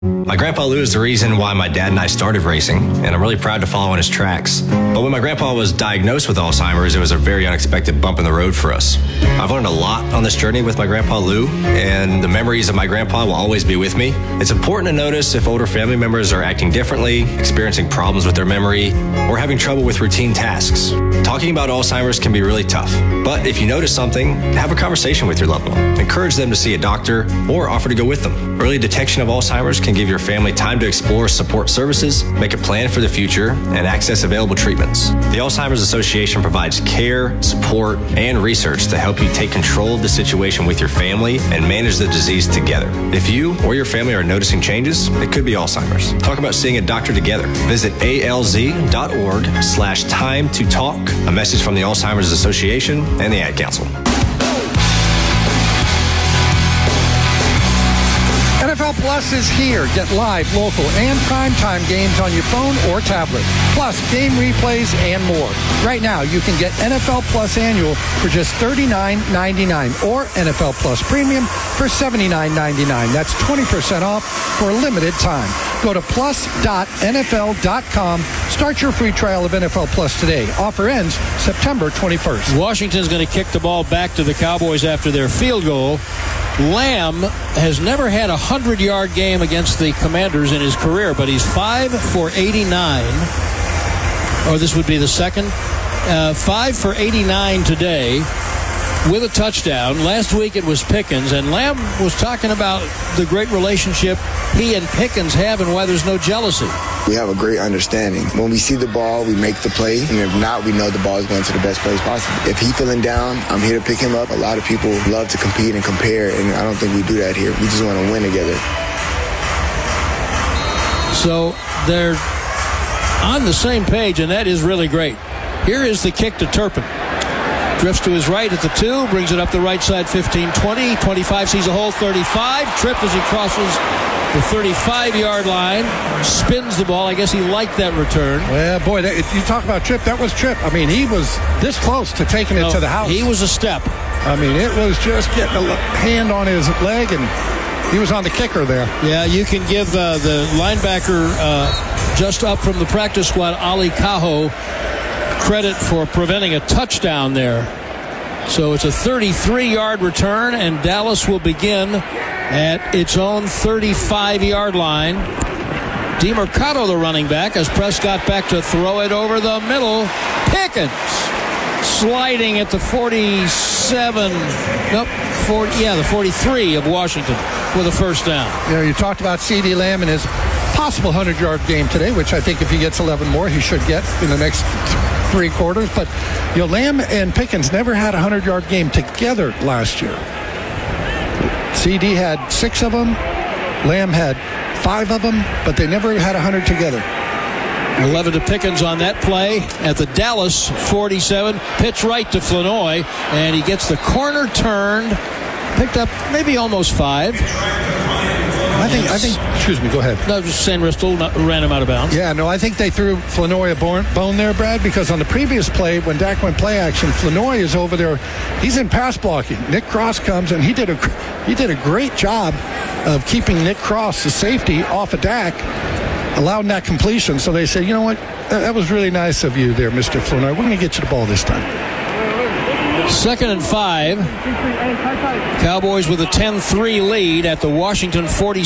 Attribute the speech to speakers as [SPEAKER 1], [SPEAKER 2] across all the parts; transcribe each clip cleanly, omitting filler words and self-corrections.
[SPEAKER 1] My grandpa Lou is the reason why my dad and I started racing, and I'm really proud to follow in his tracks. But when my grandpa was diagnosed with Alzheimer's, it was a very unexpected bump in the road for us. I've learned a lot on this journey with my grandpa Lou, and the memories of my grandpa will always be with me. It's important to notice if older family members are acting differently, experiencing problems with their memory, or having trouble with routine tasks. Talking about Alzheimer's can be really tough, but if you notice something, have a conversation with your loved one. Encourage them to see a doctor or offer to go with them. Early detection of Alzheimer's can give your family time to explore support services, make a plan for the future, and access available treatments. The Alzheimer's Association provides care, support, and research to help you take control of the situation with your family and manage the disease together. If you or your family are noticing changes, it could be Alzheimer's. Talk about seeing a doctor together. Visit alz.org/time to talk. A message from the Alzheimer's Association and the Ad Council.
[SPEAKER 2] NFL Plus is here. Get live, local, and primetime games on your phone or tablet. Plus, game replays and more. Right now, you can get NFL Plus Annual for just $39.99 or NFL Plus Premium for $79.99. That's 20% off for a limited time. Go to plus.nfl.com. Start your free trial of NFL Plus today. Offer ends September 21st.
[SPEAKER 3] Washington's going to kick the ball back to the Cowboys after their field goal. Lamb has never had a 100-yard game against the Commanders in his career, but he's 5 for 89. Or this would be the second. 5 for 89 today with a touchdown. Last week it was Pickens, and Lamb was talking about the great relationship he and Pickens have and why there's no jealousy.
[SPEAKER 4] We have a great understanding. When we see the ball, we make the play, and if not, we know the ball is going to the best place possible. If he's feeling down, I'm here to pick him up. A lot of people love to compete and compare, and I don't think we do that here. We just want to win together.
[SPEAKER 3] So they're on the same page, and that is really great. Here is the kick to Turpin. Drifts to his right at the 2, brings it up the right side, 15, 20, 25, sees a hole, 35, tripped as he crosses the 35-yard line, spins the ball. I guess he liked that return.
[SPEAKER 2] Well, boy, you talk about Tripp. That was Tripp. I mean, he was this close to taking it to the house.
[SPEAKER 3] He was a step.
[SPEAKER 2] I mean, it was just getting a hand on his leg, and he was on the kicker there.
[SPEAKER 3] Yeah, you can give the linebacker just up from the practice squad, Ali Cajo, credit for preventing a touchdown there. So it's a 33-yard return, and Dallas will begin at its own 35-yard line. DeMercado, the running back, as Prescott back to throw it over the middle. Pickens sliding at the 47, the 43 of Washington with a first down.
[SPEAKER 2] You know, you talked about CeeDee Lamb and his possible 100-yard game today, which I think if he gets 11 more, he should get in the next 3 quarters. But, you know, Lamb and Pickens never had a 100-yard game together last year. CD had 6 of them. Lamb had 5 of them, but they never had 100 together.
[SPEAKER 3] 11 to Pickens on that play at the Dallas 47. Pitch right to Flanoy, and he gets the corner turned. Picked up maybe almost 5.
[SPEAKER 2] I think. Excuse me. Go ahead.
[SPEAKER 3] No, just San Ristel ran him out of bounds.
[SPEAKER 2] Yeah, no, I think they threw Flanoy a bone there, Brad, because on the previous play, when Dak went play action, Flanoy is over there. He's in pass blocking. Nick Cross comes, and he did a great job of keeping Nick Cross, the safety, off of Dak, allowing that completion. So they said, you know what, that was really nice of you there, Mr. Flanoy. We're going to get you the ball this time.
[SPEAKER 3] 2nd and 5. Cowboys with a 10-3 lead at the Washington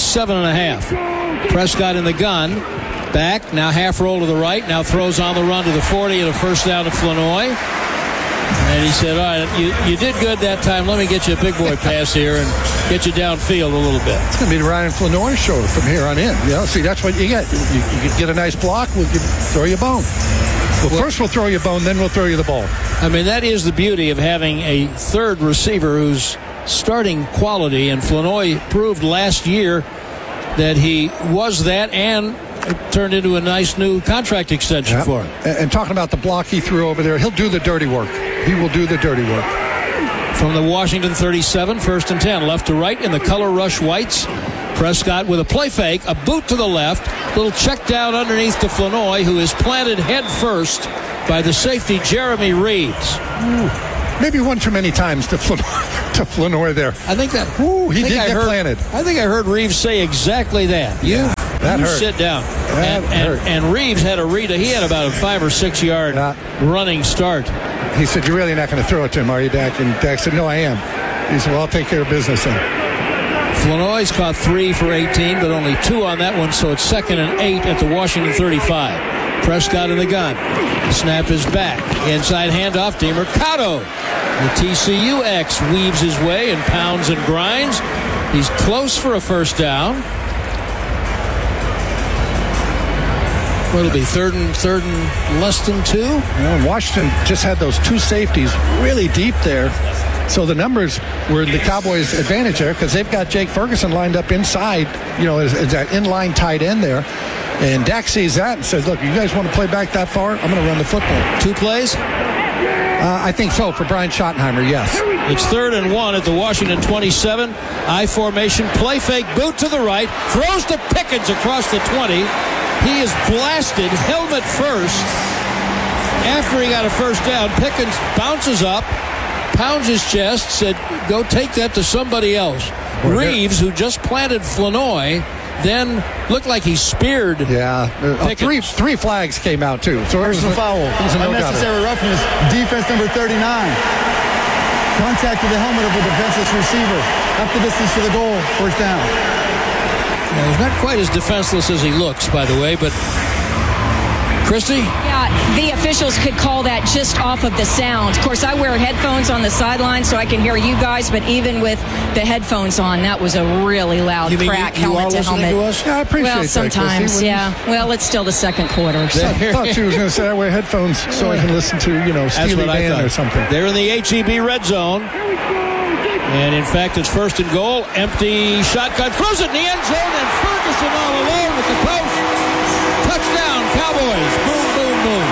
[SPEAKER 3] 47.5. Prescott in the gun. Back, now half roll to the right. Now throws on the run to the 40 and a first down to Flanoy. And he said, all right, you did good that time. Let me get you a big boy pass here and get you downfield a little bit.
[SPEAKER 2] It's going to be the Ryan Flanoy show from here on in. You know, see, that's what you get. You get a nice block, we'll throw you a bone. Well, first we'll throw you a bone, then we'll throw you the ball.
[SPEAKER 3] I mean, that is the beauty of having a third receiver who's starting quality, and Flanoy proved last year that he was that, and it turned into a nice new contract extension for him.
[SPEAKER 2] And talking about the block he threw over there, he'll do the dirty work. He will do the dirty work.
[SPEAKER 3] From the Washington 37, 1st and 10, left to right in the color rush whites. Prescott with a play fake, a boot to the left, little check down underneath to Flanoy, who is planted head first by the safety Jeremy Reeds.
[SPEAKER 2] maybe one too many times to Flanoy there.
[SPEAKER 3] I think that.
[SPEAKER 2] He did get planted.
[SPEAKER 3] I think I heard Reeves say exactly that.
[SPEAKER 2] That hurt.
[SPEAKER 3] Sit down.
[SPEAKER 2] That hurt.
[SPEAKER 3] And Reeves had a read. He had about a 5 or 6 yard running start.
[SPEAKER 2] He said, "You're really not going to throw it to him, are you, Dak?" And Dak said, "No, I am." He said, "Well, I'll take care of business then."
[SPEAKER 3] Flanoy's caught 3 for 18, but only 2 on that one, so it's 2nd and 8 at the Washington 35. Prescott in the gun. Snap is back. Inside handoff to Mercado. The TCU X weaves his way and pounds and grinds. He's close for a first down. It'll be third and less than 2.
[SPEAKER 2] Washington just had those 2 safeties really deep there. So the numbers were in the Cowboys' advantage there because they've got Jake Ferguson lined up inside, as that inline tight end there. And Dak sees that and says, "Look, you guys want to play back that far? I'm going to run the football."
[SPEAKER 3] 2 plays?
[SPEAKER 2] I think so for Brian Schottenheimer, yes.
[SPEAKER 3] It's 3rd and 1 at the Washington 27. I formation, play fake, boot to the right, throws to Pickens across the 20. He is blasted, helmet first. After he got a first down, Pickens bounces up, pounds his chest, said, "Go take that to somebody else." Reeves, who just planted Flanoy, then looked like he speared.
[SPEAKER 2] Yeah, three flags came out too. So
[SPEAKER 5] personal foul, unnecessary roughness, defense number 39. Contact to the helmet of a defenseless receiver. Up the distance to the goal, first down.
[SPEAKER 3] Now, he's not quite as defenseless as he looks, by the way, but Christy?
[SPEAKER 6] Yeah, the officials could call that just off of the sound. Of course, I wear headphones on the sideline so I can hear you guys, but even with the headphones on, that was a really loud crack, helmet to helmet.
[SPEAKER 3] To us?
[SPEAKER 2] Yeah, I appreciate that.
[SPEAKER 6] Well, sometimes, yeah. Well, it's still the second quarter. So.
[SPEAKER 2] I thought she was going to say I wear headphones so I can listen to, Steely Dan or something.
[SPEAKER 3] They're in the HEB red zone. And, in fact, it's 1st and goal. Empty shotgun. Throws it in the end zone, and Ferguson all alone with the post. Touchdown, Cowboys. Boom, boom, boom.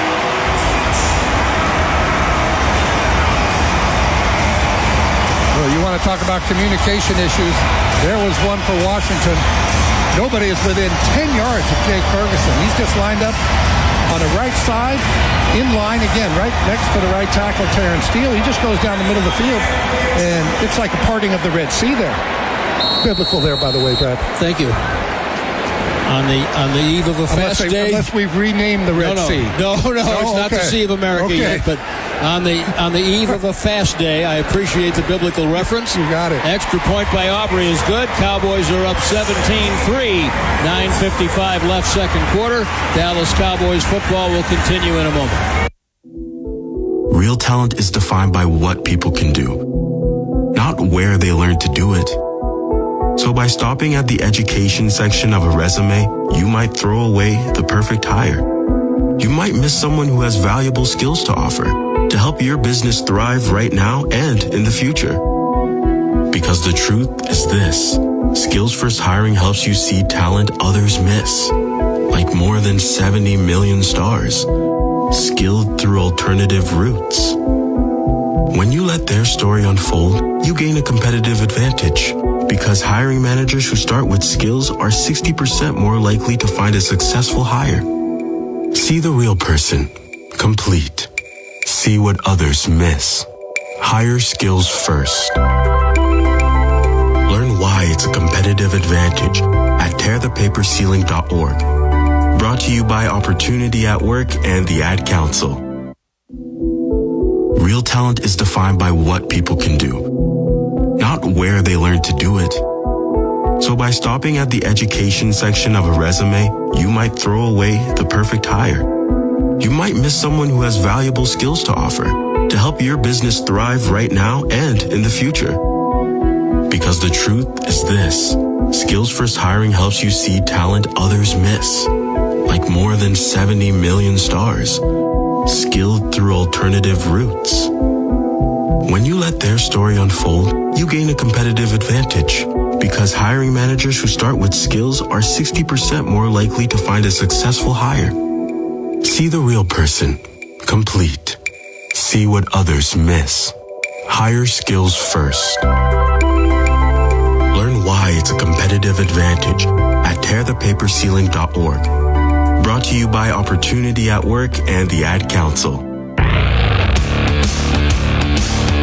[SPEAKER 2] Well, you want to talk about communication issues. There was one for Washington. Nobody is within 10 yards of Jake Ferguson. He's just lined up on the right side, in line again, right next to the right tackle, Terrence Steele. He just goes down the middle of the field, and it's like a parting of the Red Sea there. Biblical there, by the way, Brad.
[SPEAKER 3] Thank you. On the eve of a fast day.
[SPEAKER 2] Unless we've renamed the Red Sea.
[SPEAKER 3] No, it's not the Sea of America yet. But on the eve of a fast day, I appreciate the biblical reference.
[SPEAKER 2] You got it.
[SPEAKER 3] Extra point by Aubrey is good. Cowboys are up 17-3. 9:55 left, second quarter. Dallas Cowboys football will continue in a moment.
[SPEAKER 7] Real talent is defined by what people can do, not where they learn to do it. So by stopping at the education section of a resume, you might throw away the perfect hire. You might miss someone who has valuable skills to offer to help your business thrive right now and in the future. Because the truth is this: Skills First Hiring helps you see talent others miss, like more than 70 million stars, skilled through alternative routes. When you let their story unfold, you gain a competitive advantage. Because hiring managers who start with skills are 60% more likely to find a successful hire. See the real person. Complete. See what others miss. Hire skills first. Learn why it's a competitive advantage at tearthepaperceiling.org. Brought to you by Opportunity at Work and the Ad Council. Real talent is defined by what people can do, not where they learn to do it. So by stopping at the education section of a resume, you might throw away the perfect hire. You might miss someone who has valuable skills to offer to help your business thrive right now and in the future. Because the truth is this: Skills First Hiring helps you see talent others miss, like more than 70 million stars, skilled through alternative routes. When you let their story unfold, you gain a competitive advantage. Because hiring managers who start with skills are 60% more likely to find a successful hire. See the real person. Complete. See what others miss. Hire skills first. Learn why it's a competitive advantage at tearthepaperceiling.org. Brought to you by Opportunity at Work and the Ad Council.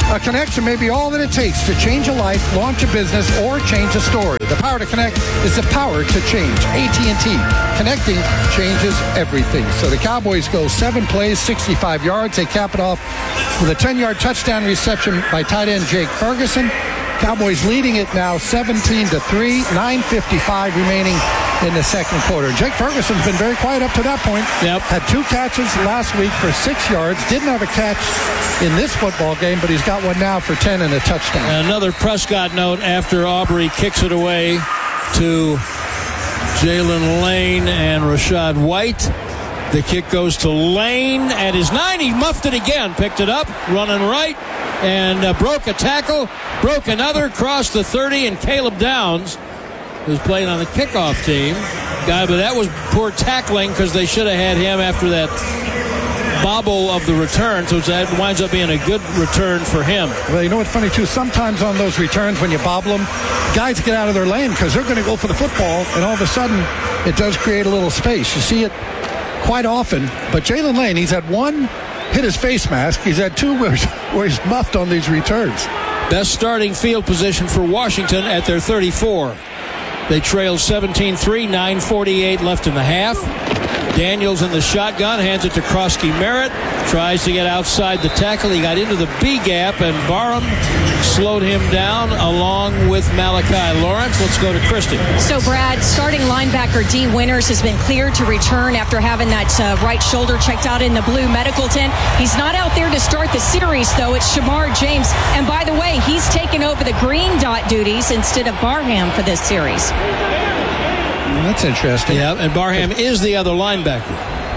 [SPEAKER 2] A connection may be all that it takes to change a life, launch a business, or change a story. The power to connect is the power to change. AT&T. Connecting changes everything. So the Cowboys go 7 plays, 65 yards. They cap it off with a 10-yard touchdown reception by tight end Jake Ferguson. Cowboys leading it now 17-3, 9:55 remaining in the second quarter. Jake Ferguson's been very quiet up to that point.
[SPEAKER 3] Yep.
[SPEAKER 2] Had 2 catches last week for 6 yards. Didn't have a catch in this football game, but he's got one now for 10 and a touchdown.
[SPEAKER 3] Another Prescott note after Aubrey kicks it away to Jalen Lane and Rachaad White. The kick goes to Lane at his 9. He muffed it again, picked it up, running right, and broke a tackle, broke another, crossed the 30, and Caleb Downs, who's playing on the kickoff team, but that was poor tackling because they should have had him after that bobble of the return, so that winds up being a good return for him.
[SPEAKER 2] Well, you know what's funny, too? Sometimes on those returns, when you bobble them, guys get out of their lane because they're going to go for the football, and all of a sudden, it does create a little space. You see it quite often, but Jalen Lane, he's had 1 hit his face mask. He's had 2 where he's muffed on these returns.
[SPEAKER 3] Best starting field position for Washington at their 34. They trail 17-3, 9:48 left in the half. Daniels in the shotgun, hands it to Krosky Merritt, tries to get outside the tackle. He got into the B gap, and Barham slowed him down along with Malachi Lawrence. Let's go to Christy.
[SPEAKER 6] So, Brad, starting linebacker D. Winters has been cleared to return after having that right shoulder checked out in the blue medical tent. He's not out there to start the series, though. It's Shamar James. And by the way, he's taken over the green dot duties instead of Barham for this series.
[SPEAKER 2] That's interesting.
[SPEAKER 3] Yeah, and Barham is the other linebacker.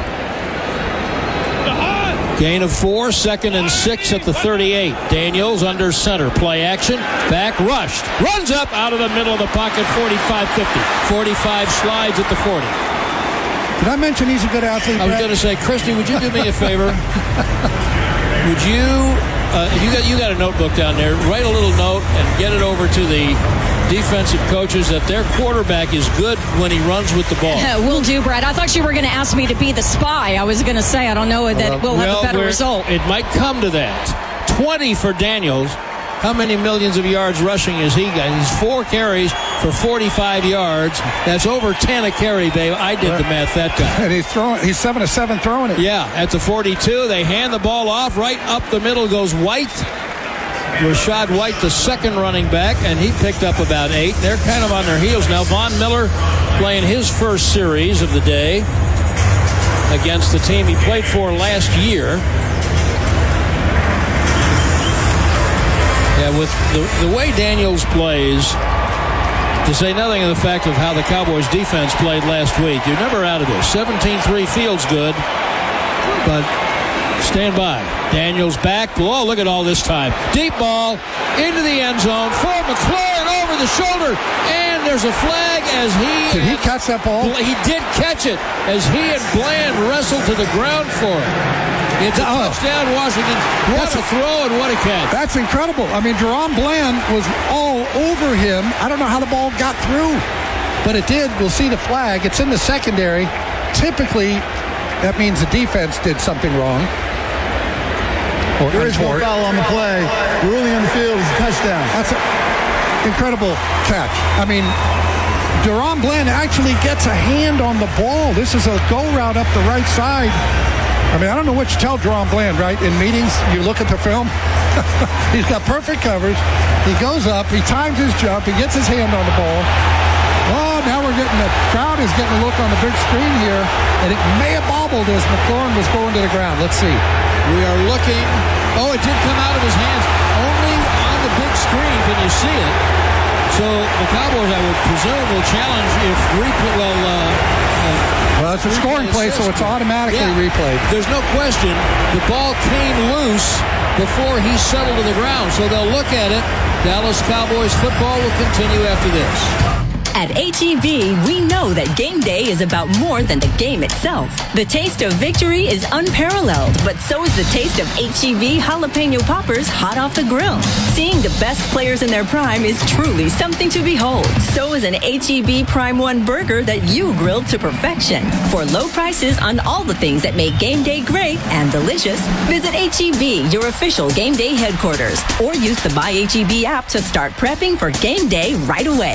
[SPEAKER 3] Gain of 4, 2nd and 6 at the 38. Daniels under center. Play action. Back rushed. Runs up out of the middle of the pocket. 45-50. 45 slides at the 40.
[SPEAKER 2] Did I mention he's a good athlete?
[SPEAKER 3] I was going to say, Christy, would you do me a favor? Would you, you got a notebook down there, write a little note and get it over to the defensive coaches that their quarterback is good when he runs with the ball.
[SPEAKER 6] Will do, Brad. I thought you were going to ask me to be the spy. I was going to say, I don't know that we'll have a better result.
[SPEAKER 3] It might come to that. 20 for Daniels. How many millions of yards rushing has he got? He's 4 carries for 45 yards. That's over 10 a carry, babe. I did the math that time.
[SPEAKER 2] And he's 7 of 7 throwing it.
[SPEAKER 3] Yeah, at the 42, they hand the ball off. Right up the middle goes White. Rachaad White, the second running back, and he picked up about 8. They're kind of on their heels now. Von Miller playing his first series of the day against the team he played for last year. Yeah, with the way Daniels plays, to say nothing of the fact of how the Cowboys defense played last week, you're never out of this. 17-3 feels good, but stand by. Daniels back. Oh, look at all this time. Deep ball into the end zone for McLaurin over the shoulder. And there's a flag as he...
[SPEAKER 2] Did he catch that ball?
[SPEAKER 3] He did catch it as he and Bland wrestled to the ground for it. It's a touchdown, Washington. What a throw and what a catch.
[SPEAKER 2] That's incredible. I mean, Jerron Bland was all over him. I don't know how the ball got through, but it did. We'll see the flag. It's in the secondary. Typically, that means the defense did something wrong.
[SPEAKER 5] There is no foul on the play. Ruling on the field is a touchdown.
[SPEAKER 2] That's an incredible catch. I mean, Jerron Bland actually gets a hand on the ball. This is a go route up the right side. I mean, I don't know what you tell Jerron Bland, right? In meetings, you look at the film. He's got perfect coverage. He goes up. He times his jump. He gets his hand on the ball. Oh, now we're getting the crowd is getting a look on the big screen here, and it may have bobbled as McLaurin was going to the ground. Let's see.
[SPEAKER 3] We are looking. Oh, it did come out of his hands. Only on the big screen can you see it. So the Cowboys, I would presume, will challenge if replay.
[SPEAKER 2] Well, it's a scoring play, so it's automatically replayed.
[SPEAKER 3] There's no question. The ball came loose before he settled to the ground, so they'll look at it. Dallas Cowboys football will continue after this.
[SPEAKER 8] At H-E-B, we know that game day is about more than the game itself. The taste of victory is unparalleled, but so is the taste of H-E-B jalapeno poppers hot off the grill. Seeing the best players in their prime is truly something to behold. So is an H-E-B Prime 1 burger that you grilled to perfection. For low prices on all the things that make game day great and delicious, visit H-E-B, your official game day headquarters, or use the Buy H-E-B app to start prepping for game day right away.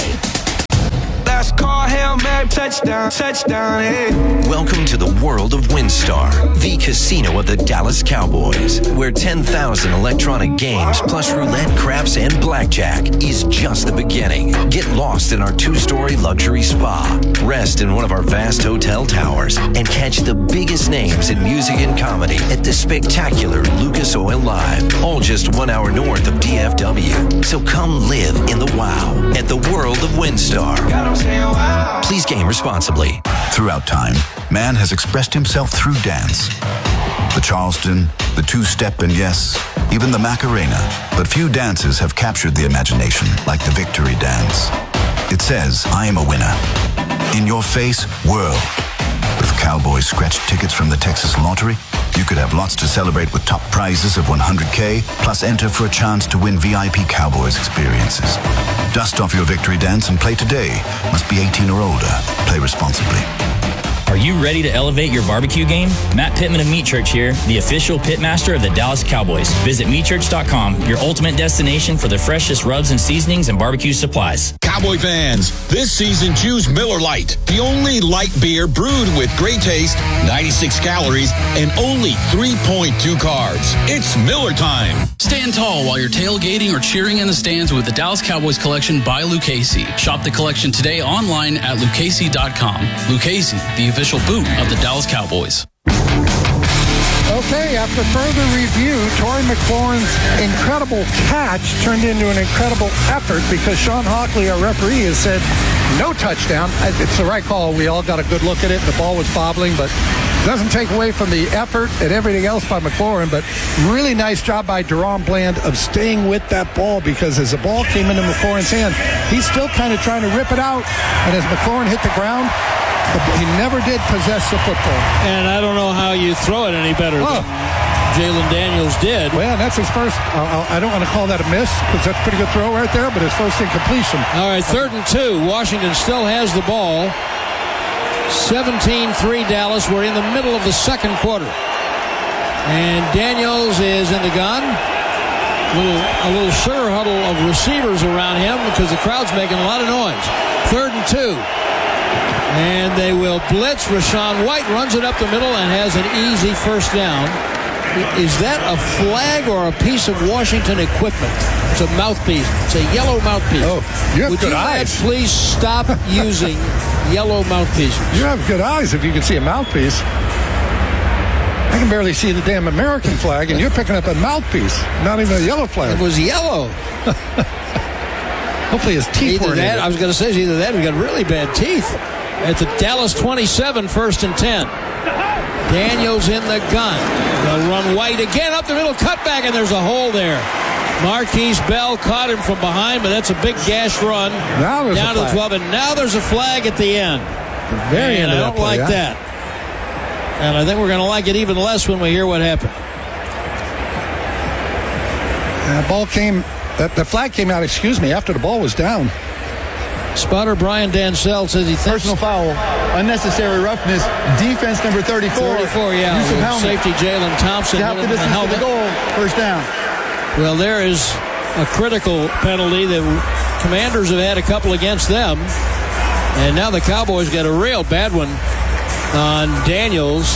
[SPEAKER 9] Last call, Hail Mary, touchdown, hey.
[SPEAKER 10] Welcome to the world of WinStar, the casino of the Dallas Cowboys, where 10,000 electronic games plus roulette, craps, and blackjack is just the beginning. Get lost in our 2-story luxury spa, rest in one of our vast hotel towers, and catch the biggest names in music and comedy at the spectacular Lucas Oil Live, all just 1 hour north of DFW. So come live in the wow at the world of WinStar. Please game responsibly.
[SPEAKER 11] Throughout time, man has expressed himself through dance. The Charleston, the two-step, and yes, even the Macarena. But few dances have captured the imagination like the Victory Dance. It says, I am a winner. In your face, whirl. With Cowboys scratch tickets from the Texas Lottery, you could have lots to celebrate with top prizes of $100K, plus enter for a chance to win VIP Cowboys experiences. Dust off your Victory Dance and play today. Must be 18 or older. Play responsibly.
[SPEAKER 12] Are you ready to elevate your barbecue game? Matt Pittman of Meat Church here, the official pitmaster of the Dallas Cowboys. Visit meatchurch.com, your ultimate destination for the freshest rubs and seasonings and barbecue supplies.
[SPEAKER 13] Cowboy fans, this season choose Miller Lite, the only light beer brewed with great taste, 96 calories, and only 3.2 carbs. It's Miller time.
[SPEAKER 14] Stand tall while you're tailgating or cheering in the stands with the Dallas Cowboys collection by Lucchese. Shop the collection today online at lucchese.com. Lucchese, the official boot of the Dallas Cowboys.
[SPEAKER 2] Okay, after further review, Torrey McLaurin's incredible catch turned into an incredible effort because Sean Hockley, our referee, has said no touchdown. It's the right call. We all got a good look at it. The ball was bobbling, but it doesn't take away from the effort and everything else by McLaurin. But really nice job by Deron Bland of staying with that ball because as the ball came into McLaurin's hand, he's still kind of trying to rip it out. And as McLaurin hit the ground, he never did possess the football.
[SPEAKER 3] And I don't know how you throw it any better than Jalen Daniels did.
[SPEAKER 2] Well, that's his first. I don't want to call that a miss because that's a pretty good throw right there, but his first incompletion.
[SPEAKER 3] All right, 3rd and 2. Washington still has the ball. 17-3 Dallas. We're in the middle of the second quarter. And Daniels is in the gun. A little sure huddle of receivers around him because the crowd's making a lot of noise. 3rd and 2. And they will blitz. Rashawn White runs it up the middle and has an easy first down. Is that a flag or a piece of Washington equipment? It's a mouthpiece. It's a yellow mouthpiece.
[SPEAKER 2] Oh, you have
[SPEAKER 3] Would
[SPEAKER 2] good
[SPEAKER 3] you
[SPEAKER 2] eyes.
[SPEAKER 3] Please stop using yellow mouthpieces.
[SPEAKER 2] You have good eyes if you can see a mouthpiece. I can barely see the damn American flag, and you're picking up a mouthpiece, not even a yellow flag.
[SPEAKER 3] It was yellow.
[SPEAKER 2] Hopefully his teeth weren't in it.
[SPEAKER 3] I was going to say, either that or he got really bad teeth. At the Dallas 27, 1st and 10. Daniels in the gun. They'll run White again up the middle, cutback, and there's a hole there. Marquise Bell caught him from behind, but that's a big gash run down to the 12, and now there's a flag at the end.
[SPEAKER 2] The very end
[SPEAKER 3] I
[SPEAKER 2] of
[SPEAKER 3] don't
[SPEAKER 2] that play,
[SPEAKER 3] like that. And I think we're going to like it even less when we hear what happened.
[SPEAKER 2] The flag came out, after the ball was down.
[SPEAKER 3] Spotter Brian Dansell says he thinks...
[SPEAKER 5] Personal foul, unnecessary roughness, defense number 34.
[SPEAKER 3] 34, yeah.
[SPEAKER 5] Use of helmet.
[SPEAKER 3] Safety Jalen Thompson.
[SPEAKER 5] Half the distance to the goal, first down.
[SPEAKER 3] Well, there is a critical penalty that Commanders have had a couple against them. And now the Cowboys got a real bad one on Daniels.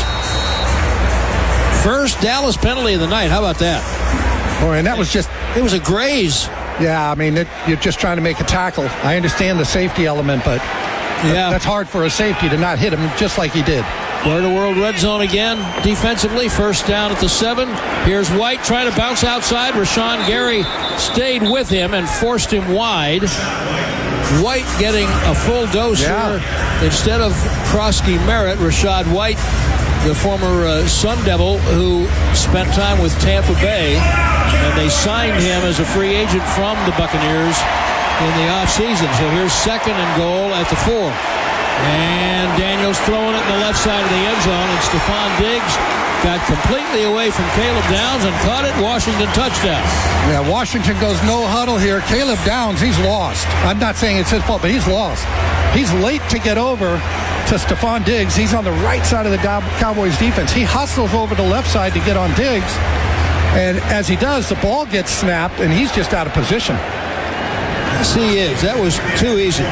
[SPEAKER 3] First Dallas penalty of the night. How about that?
[SPEAKER 2] Oh, and that was just...
[SPEAKER 3] It was a graze.
[SPEAKER 2] Yeah, I mean, you're just trying to make a tackle. I understand the safety element, but that's hard for a safety to not hit him just like he did.
[SPEAKER 3] We're in the world red zone again defensively. First down at the 7. Here's White trying to bounce outside. Rashawn Gary stayed with him and forced him wide. White getting a full dose here. Instead of Krosky Merritt, Rashad White, the former Sun Devil who spent time with Tampa Bay. And they signed him as a free agent from the Buccaneers in the offseason. So here's 2nd and goal at the 4. And Daniels throwing it in the left side of the end zone, and Stephon Diggs got completely away from Caleb Downs and caught it. Washington touchdown.
[SPEAKER 2] Yeah, Washington goes no huddle here. Caleb Downs, he's lost. I'm not saying it's his fault, but he's lost. He's late to get over to Stephon Diggs. He's on the right side of the Cowboys defense. He hustles over the left side to get on Diggs. And as he does, the ball gets snapped, and he's just out of position.
[SPEAKER 3] Yes, he is. That was too easy.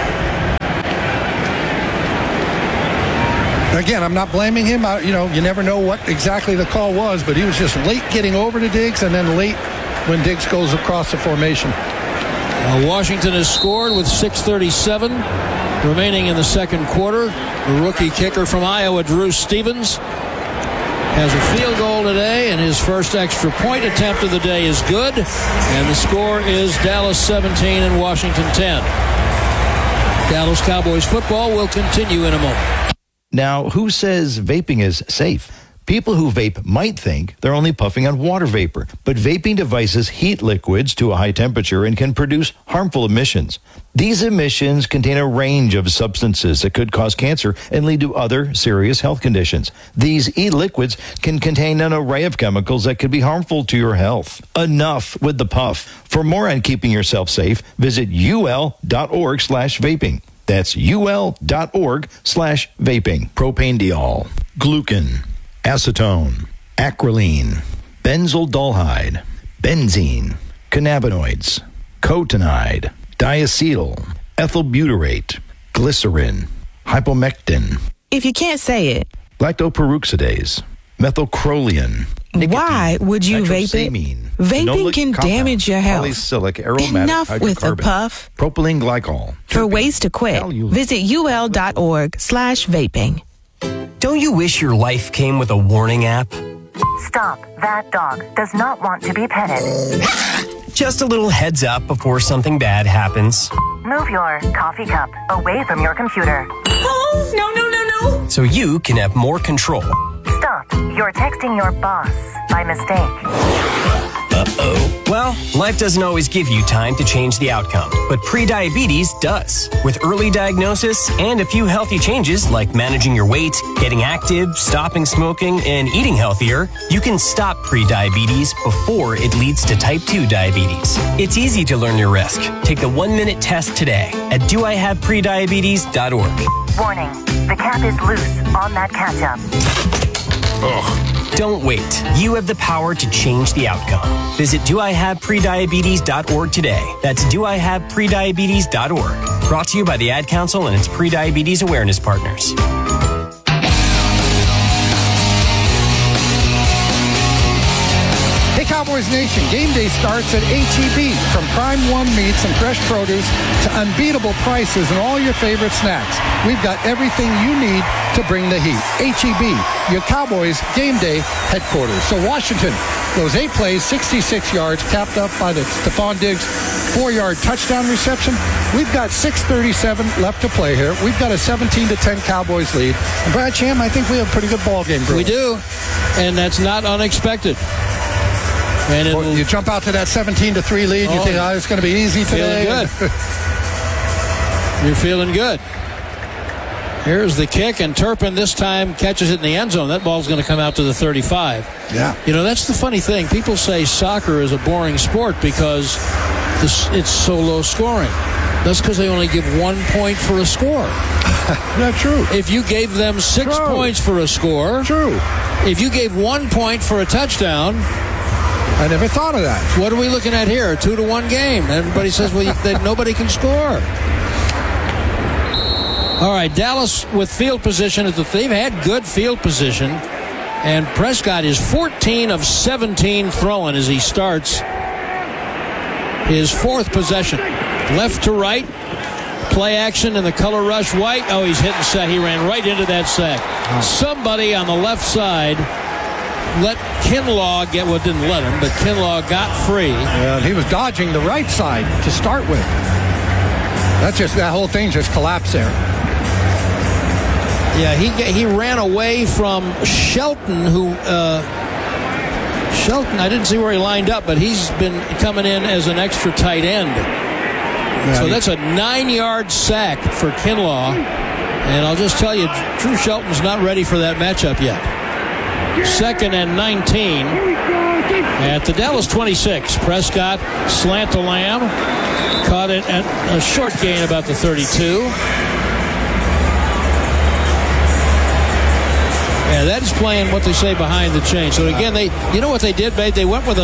[SPEAKER 2] Again, I'm not blaming him. You never know what exactly the call was, but he was just late getting over to Diggs and then late when Diggs goes across the formation.
[SPEAKER 3] Washington has scored with 6:37 remaining in the second quarter. The rookie kicker from Iowa, Drew Stevens, has a field goal today, and his first extra point attempt of the day is good. And the score is Dallas 17 and Washington 10. Dallas Cowboys football will continue in a moment.
[SPEAKER 15] Now, who says vaping is safe? People who vape might think they're only puffing on water vapor, but vaping devices heat liquids to a high temperature and can produce harmful emissions. These emissions contain a range of substances that could cause cancer and lead to other serious health conditions. These e-liquids can contain an array of chemicals that could be harmful to your health. Enough with the puff. For more on keeping yourself safe, visit ul.org/vaping. That's ul.org/vaping. Propanediol, glucan, acetone, acrolein, benzaldehyd, benzene, cannabinoids, cotinide, diacetyl, ethylbutyrate, glycerin, hypomectin.
[SPEAKER 16] If you can't say it.
[SPEAKER 15] Lactoperoxidase, methylcrolian.
[SPEAKER 16] Why would you vape it? Vaping can damage your health.
[SPEAKER 15] Polycyclic aromatic
[SPEAKER 16] Enough with the puff.
[SPEAKER 15] Propylene glycol.
[SPEAKER 16] For ways to quit, visit ul.org/vaping.
[SPEAKER 17] Don't you wish your life came with a warning app?
[SPEAKER 18] Stop. That dog does not want to be petted.
[SPEAKER 17] Just a little heads up before something bad happens.
[SPEAKER 18] Move your coffee cup away from your computer.
[SPEAKER 8] Oh, no.
[SPEAKER 17] So you can have more control.
[SPEAKER 18] Stop. You're texting your boss by mistake.
[SPEAKER 17] Uh-oh. Well, life doesn't always give you time to change the outcome, but prediabetes does. With early diagnosis and a few healthy changes like managing your weight, getting active, stopping smoking, and eating healthier, you can stop prediabetes before it leads to type 2 diabetes. It's easy to learn your risk. Take the 1-minute test today at doihaveprediabetes.org.
[SPEAKER 18] Warning, the cap is loose on that ketchup.
[SPEAKER 17] Ugh. Don't wait. You have the power to change the outcome. Visit doihaveprediabetes.org today. That's doihaveprediabetes.org. Brought to you by the Ad Council and its prediabetes awareness partners.
[SPEAKER 2] Hey Cowboys Nation, game day starts at H-E-B. From Prime One meats and fresh produce to unbeatable prices and all your favorite snacks. We've got everything you need to bring the heat. H-E-B, your Cowboys game day headquarters. So Washington goes 8 plays, 66 yards, capped up by the Stephon Diggs 4-yard touchdown reception. We've got 6:37 left to play here. We've got a 17-10 Cowboys lead. And Brad Sham, I think we have a pretty good ball game, bro.
[SPEAKER 3] We do, and that's not unexpected. And
[SPEAKER 2] you jump out to that 17-3 lead. You think, it's going to be easy today.
[SPEAKER 3] Feeling good. You're feeling good. Here's the kick, and Turpin this time catches it in the end zone. That ball's going to come out to the 35.
[SPEAKER 2] Yeah.
[SPEAKER 3] You know, that's the funny thing. People say soccer is a boring sport because it's so low scoring. That's because they only give 1 point for a score.
[SPEAKER 2] Not true.
[SPEAKER 3] If you gave them 6 points for a score.
[SPEAKER 2] True.
[SPEAKER 3] If you gave 1 point for a touchdown.
[SPEAKER 2] I never thought of that.
[SPEAKER 3] What are we looking at here? A 2-1 game. Everybody says that nobody can score. All right, Dallas with field position. They've had good field position. And Prescott is 14 of 17 throwing as he starts his 4th possession. Left to right. Play action in the color rush white. Oh, he's hitting sack. He ran right into that sack. Somebody on the left side let Kinlaw get didn't let him, but Kinlaw got free.
[SPEAKER 2] Yeah, he was dodging the right side to start with. That whole thing just collapsed there.
[SPEAKER 3] Yeah, he ran away from Shelton, Shelton, I didn't see where he lined up, but he's been coming in as an extra tight end. So that's a 9-yard sack for Kinlaw. And I'll just tell you, Drew Shelton's not ready for that matchup yet. 2nd and 19 at the Dallas 26. Prescott slant to Lamb. Caught it at a short gain about the 32. Yeah, that is playing what they say behind the chain. So again, you know what they did, babe? They went with a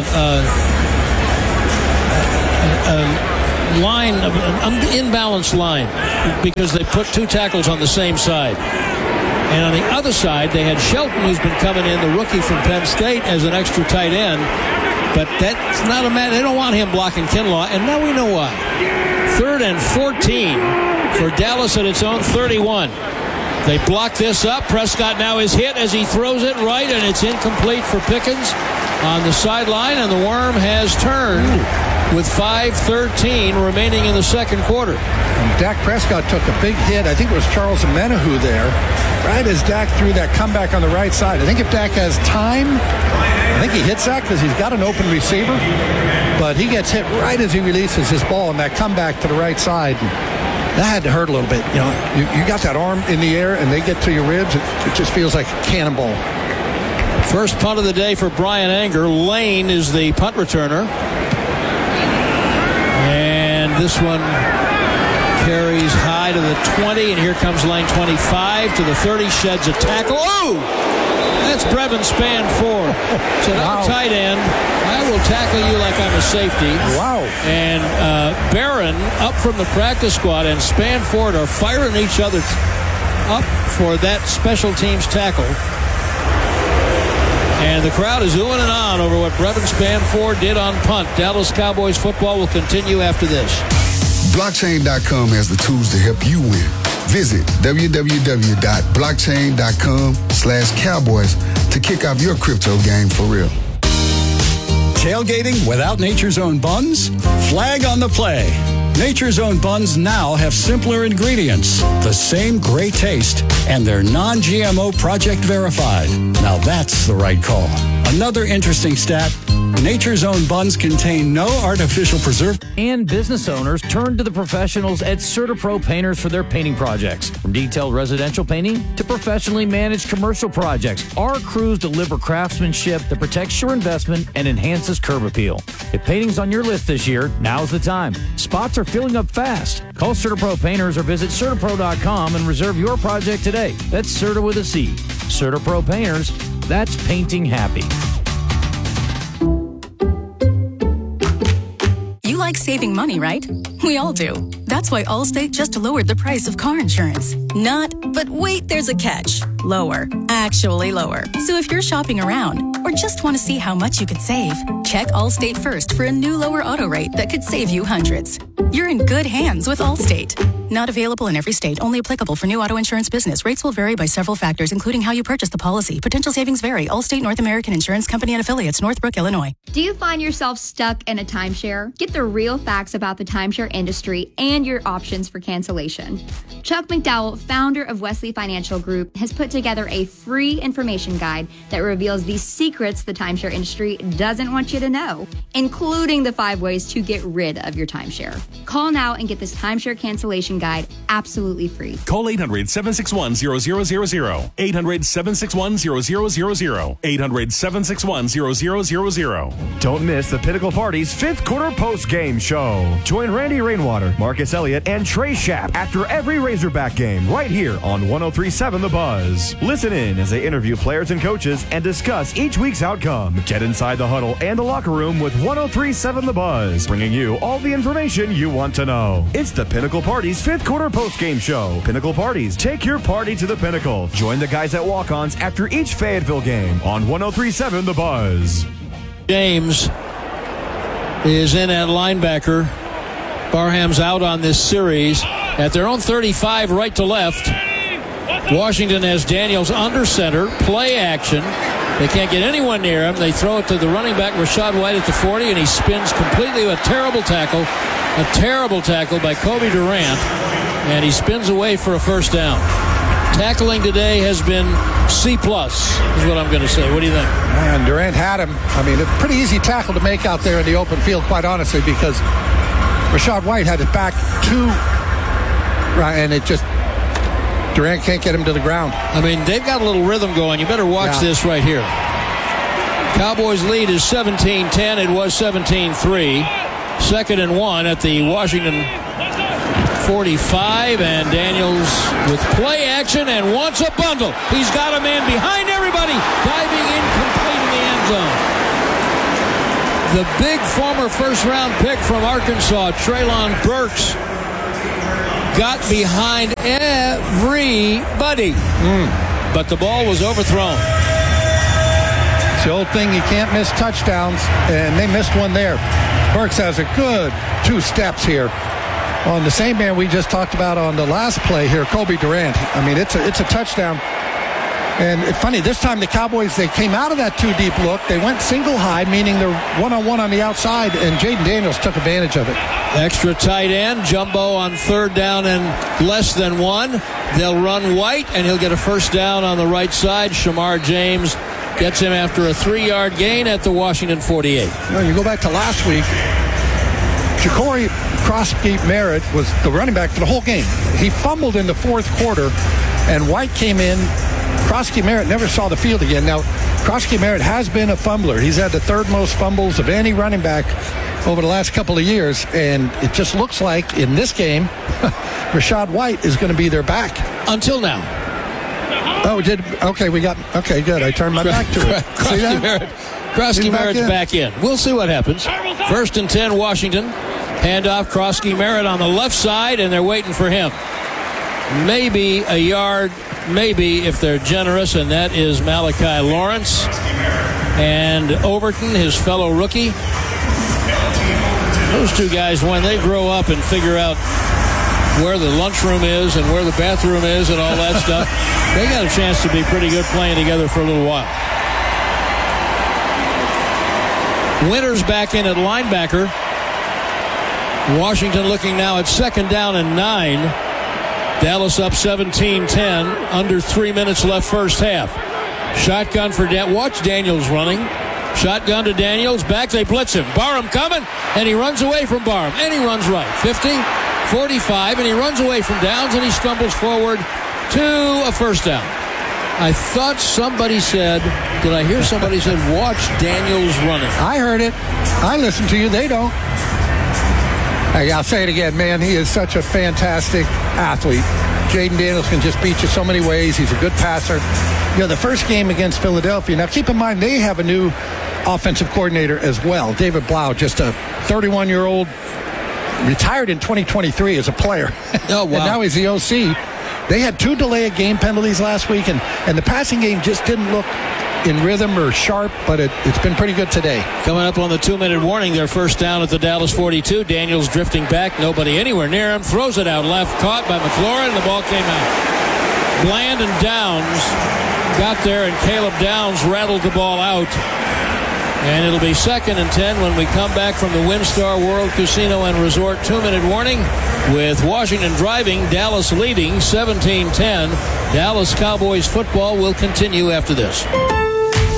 [SPEAKER 3] line, an imbalanced line, because they put 2 tackles on the same side. And on the other side, they had Shelton, who's been coming in, the rookie from Penn State, as an extra tight end. But that's not a matter. They don't want him blocking Kinlaw, and now we know why. 3rd and 14 for Dallas at its own 31. They block this up. Prescott now is hit as he throws it right, and it's incomplete for Pickens on the sideline, and the worm has turned with 5:13 remaining in the second quarter.
[SPEAKER 2] And Dak Prescott took a big hit. I think it was Charles Omenihu there, right as Dak threw that comeback on the right side. I think if Dak has time, I think he hits that because he's got an open receiver, but he gets hit right as he releases his ball and that comeback to the right side. That had to hurt a little bit. You know, you got that arm in the air and they get to your ribs. It just feels like a cannonball.
[SPEAKER 3] First punt of the day for Brian Anger. Lane is the punt returner. And this one carries high to the 20, and here comes Lane. 25 to the 30, sheds a tackle. Oh! That's Brevin Spanford. So another tight end. I will tackle you like I'm a safety.
[SPEAKER 2] Wow.
[SPEAKER 3] And Barron up from the practice squad and Spanford are firing each other up for that special teams tackle. And the crowd is oohing and on over what Brevin Spanford did on punt. Dallas Cowboys football will continue after this.
[SPEAKER 19] Blockchain.com has the tools to help you win. Visit www.blockchain.com/Cowboys to kick off your crypto game for real.
[SPEAKER 20] Tailgating without Nature's Own buns? Flag on the play. Nature's Own buns now have simpler ingredients, the same great taste, and they're non-GMO project verified. Now that's the right call. Another interesting stat, Nature's Own buns contain no artificial preservative.
[SPEAKER 21] And business owners turn to the professionals at CertaPro Painters for their painting projects. From detailed residential painting to professionally managed commercial projects, our crews deliver craftsmanship that protects your investment and enhances curb appeal. If painting's on your list this year, now's the time. Spots are filling up fast. Call CertaPro Painters or visit CertaPro.com and reserve your project today. That's Certa with a C. CertaPro Painters, that's painting happy.
[SPEAKER 22] You like saving money, right? We all do. That's why Allstate just lowered the price of car insurance. Not, but wait, there's a catch. Lower. Actually lower. So if you're shopping around or just want to see how much you could save, check Allstate first for a new lower auto rate that could save you hundreds. You're in good hands with Allstate. Not available in every state. Only applicable for new auto insurance business. Rates will vary by several factors, including how you purchase the policy. Potential savings vary. Allstate North American Insurance Company and Affiliates, Northbrook, Illinois.
[SPEAKER 23] Do you find yourself stuck in a timeshare? Get the real facts about the timeshare industry and your options for cancellation. Chuck McDowell, founder of Wesley Financial Group, has put together a free information guide that reveals the secrets the timeshare industry doesn't want you to know, including the 5 ways to get rid of your timeshare. Call now and get this timeshare cancellation guide absolutely free.
[SPEAKER 24] Call 800-761-0000. 800-761-0000. 800-761-0000.
[SPEAKER 25] Don't miss the Pinnacle Party's 5th quarter post-game show. Join Randy Rainwater, Marcus Elliott, and Trey Schapp after every Razorback game right here on 103.7 The Buzz. Listen in as they interview players and coaches and discuss each week's outcome. Get inside the huddle and the locker room with 103.7 The Buzz, bringing you all the information you want to know. It's the Pinnacle Party's 5th quarter post-game show. Pinnacle Parties, take your party to the pinnacle. Join the guys at walk-ons after each Fayetteville game on 103.7 The Buzz.
[SPEAKER 3] James is in at linebacker. Barham's out on this series at their own 35, right to left. Washington has Daniels under center, play action. They can't get anyone near him. They throw it to the running back, Rachaad White, at the 40, and he spins completely. A terrible tackle by Kobe Durant, and he spins away for a first down. Tackling today has been C+, is what I'm going to say. What do you think?
[SPEAKER 2] Man, Durant had him. I mean, a pretty easy tackle to make out there in the open field, quite honestly, because Rashad White had it back to, and it just, Durant can't get him to the ground.
[SPEAKER 3] I mean, they've got a little rhythm going. You better watch this right here. Cowboys lead is 17-10. It was 17-3. 2nd and 1 at the Washington 45, and Daniels with play action and wants a bundle. He's got a man behind everybody, diving incomplete in the end zone. The big former first-round pick from Arkansas, Treylon Burks, got behind everybody, but the ball was overthrown.
[SPEAKER 2] It's the old thing, you can't miss touchdowns, and they missed one there. Burks has a good 2 steps here on the same man we just talked about on the last play here, Kobe Durant. I mean, it's a touchdown. And it's funny, this time the Cowboys, they came out of that 2-deep look. They went single high, meaning they're one-on-one on the outside, and Jaden Daniels took advantage of it.
[SPEAKER 3] Extra tight end, jumbo on 3rd down and less than 1. They'll run White, and he'll get a first down on the right side. Shamar James gets him after a 3-yard gain at the Washington 48.
[SPEAKER 2] You go back to last week, Ja'Cory Krosky-Merritt was the running back for the whole game. He fumbled in the 4th quarter, and White came in. Krosky-Merritt never saw the field again. Now, Krosky-Merritt has been a fumbler. He's had the 3rd most fumbles of any running back over the last couple of years, and it just looks like in this game, Rashad White is going to be their back.
[SPEAKER 3] Until now.
[SPEAKER 2] Okay, good. I turned my back to it. See that?
[SPEAKER 3] Krosky-Merritt's back in. We'll see what happens. 1st and 10, Washington. Handoff, Krosky-Merritt on the left side, and they're waiting for him. Maybe a yard, maybe if they're generous, and that is Malachi Lawrence. And Overton, his fellow rookie. Those 2 guys, when they grow up and figure out where the lunchroom is and where the bathroom is and all that stuff, they got a chance to be pretty good playing together for a little while. Winters back in at linebacker. Washington looking now at 2nd down and 9. Dallas up 17-10. Under 3 minutes left first half. Shotgun for Watch Daniels running. Shotgun to Daniels. Back, they blitz him. Barham coming, and he runs away from Barham. And he runs right. 50, 45, and he runs away from downs, and he stumbles forward to a first down. I thought somebody said, did I hear somebody said, watch Daniels running?
[SPEAKER 2] I heard it. I listened to you. They don't. Hey, I'll say it again, man. He is such a fantastic athlete. Jaden Daniels can just beat you so many ways. He's a good passer. The first game against Philadelphia. Now, keep in mind, they have a new offensive coordinator as well. David Blau, just a 31-year-old, retired in 2023 as a player.
[SPEAKER 3] Oh, wow.
[SPEAKER 2] And now he's the OC. They had 2 delay of game penalties last week, and the passing game just didn't look in rhythm or sharp, but it's been pretty good today.
[SPEAKER 3] Coming up on the 2-minute warning, their first down at the Dallas 42. Daniels drifting back, nobody anywhere near him, throws it out left, caught by McLaurin, and the ball came out. Bland and Downs got there, and Caleb Downs rattled the ball out. And it'll be 2nd and 10 when we come back from the WinStar World Casino and Resort 2-minute warning with Washington driving, Dallas leading 17-10. Dallas Cowboys football will continue after this.